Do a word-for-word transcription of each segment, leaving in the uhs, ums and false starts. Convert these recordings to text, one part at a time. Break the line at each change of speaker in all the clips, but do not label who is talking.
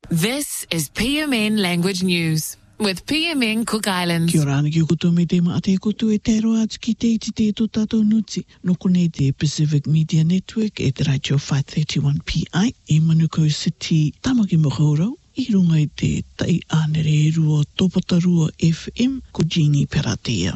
This is P M N Language News with P M N Cook Islands.
Kia ora ana ki kutu me te maate kutu e te roa atu ki te iti te to tātou nuti. Noko nei te Pacific Media Network e te radio five thirty-one P I e Manukau City Tamaki Makaurau. I runga i te tai ānere e rua Topatarua F M ko Jeannie Peratea.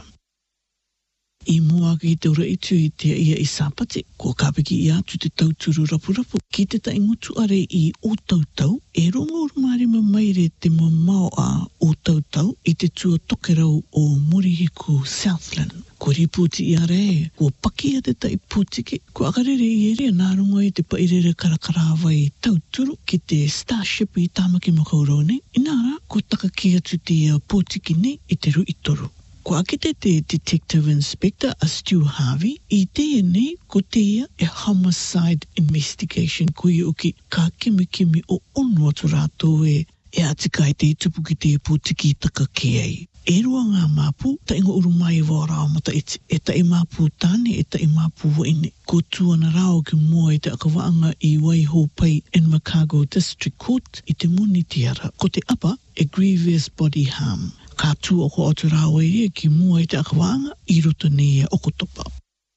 I mua ki te ura itu i te ia i Sāpate, ko kāpiki i atu te tauturu rapurapu, ki te tai ngutu are i o tautau, e rongo urmarima maire te mamao a o tautau i te tua tokerau o Murihiku Southland. Ko riputi i are, ko pakia te tai putiki, ko akarere i ere nā runga i te pairere karakarawa i tauturu ki te Starship i Tāmaki Makaurau nei, inara ko taka ki atu te putiki nei i te rui toru. Ko akite te Detective Inspector a Stu Harvey, i te nei ko te ia e homicide investigation ko i uki ka kimi kimi o ono atu rātou e e atika i te tupu ki te pūtiki taka ke ai. E rua ngā māpū, ta ingo urumai wārao mata iti, e ta i māpū tāne, e ta i māpū waine. Ko tuana rao ki mua i te akawaanga i Waiho Pai in Makago District Court i te muni tiara. Ko te apa, e grievous body harm. Ka tū o ko atu rāua i ki mua i te akawaanga i roto nei e okotopa.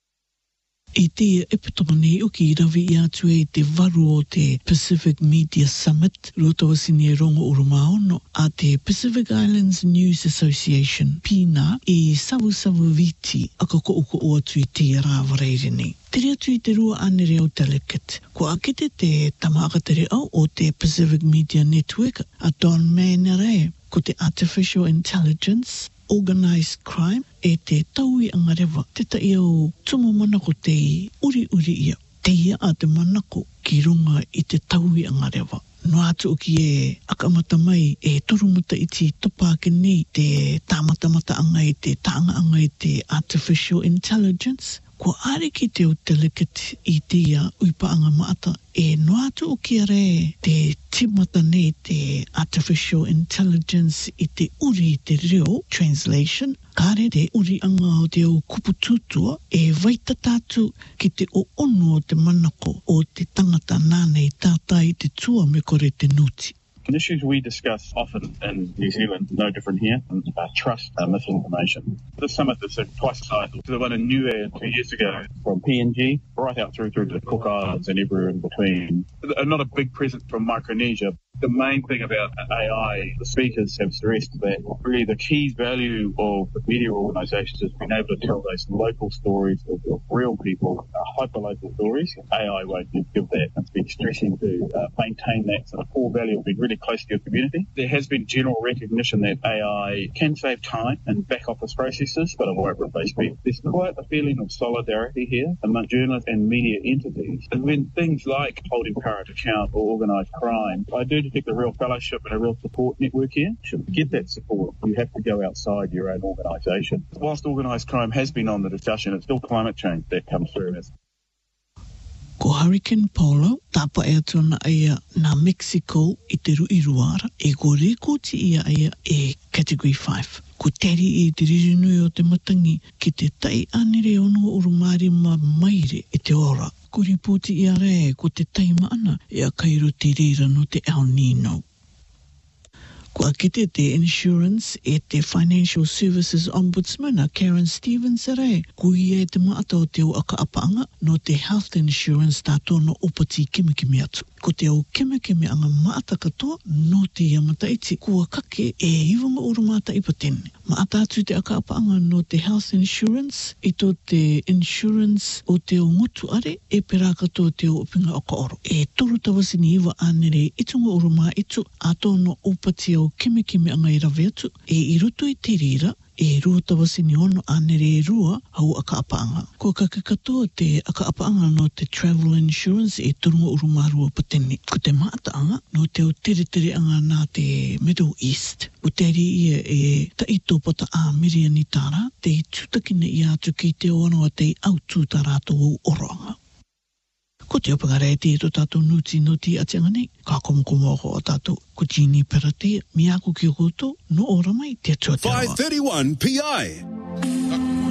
I te epitoma nei o ki rawi i atu e te varu o te Pacific Media Summit roto wasini e rongo urumaono a te Pacific Islands News Association Pina i savu savu viti aka ko uko o atu i te rāwareire nei. Tere atu i te rua anere au delegate. Ko akite te tamaakatere au o te Pacific Media Network a Don Manere ko te Artificial Intelligence, Organised Crime, e te taui angarewa, te tai au tumu manako te uri uri ia. Te ia a te manako ki runga i te taui angarewa. No atu ki e akamata mai e torumata i ti topa ake nei te tāmatamata anga i te taanga anga i te Artificial Intelligence. Ko are ki te o delegate i te ia uipaanga maata e no atu o ki are te timata nei te Artificial Intelligence i te uri i te reo, translation, kare te uri anga o te o kupututua e vaita tātu ki te o ono o te manako o te tangata nānei tātai i te tua me kore te nuti.
The issues we discuss often in New Zealand, no different here, are trust and misinformation. This summit is twice the size to the one in Niue two years ago, from P N G right out through through to the Cook Islands and everywhere in between. Not a big presence from Micronesia. The main thing about A I, the speakers have stressed that really the key value of the media organisations is being able to tell those local stories of, of real people, uh, hyper-local stories. A I won't give that. It's been stressing to uh, maintain that sort of core value of being really close to your community. There has been general recognition that A I can save time and back office processes, but it won't replace people. There's quite a feeling of solidarity here among journalists and media entities. And when things like holding power to account or organised crime, I do detect a real fellowship and a real support network here. To get that support, you have to go outside your own organisation. Whilst organised crime has been on the discussion, it's still climate change that comes through.
Ko Hurricane Polo, tapa e atona aia na Mexico i te rui ruara, e ko rekoti ia aia e Category five. Ko teri e te ririnui o te matangi ki te tai anere ono urumari ma maire e te ora. Ko ripoti i are ko te taima ana e a kairo te reira no te El Nino. Ko akite te Insurance e te Financial Services Ombudsman a Karen Stevens ere, ko ia e te maata o te o aka apaanga no te Health Insurance tātou no opati kimikimi atu. Ko te au kimikimi anga maata katoa no te iamata iti, kua kake e iwanga urumata ipatene. Maata atu te aka apaanga no te Health Insurance, i tō te Insurance o te o ngutu are, e pera katoa te o upinga o ka oro. E toru tawasini iwa anere itunga uruma itu, ato no opati au kimikimi anga i rawe atu, e i roto i te rira, e rua tawasini ono anere e rua hau aka apaanga. Ko kakakatoa te aka apaanga no te Travel Insurance e turunga urumarua patene. Ko te maataanga no te o tere tere anga nā te Middle East. O teri ia e taito pata a Miriani tāra, te tutakina i atu ki te oanoa te autu tā rātou o oroanga. Ko te opangare e te to tātou nuti nuti atianga nei, ka komokomo o tātou, ko Jeannie Peratea, mi ako ki o koto, no ora mai te atua te
five thirty-one P I.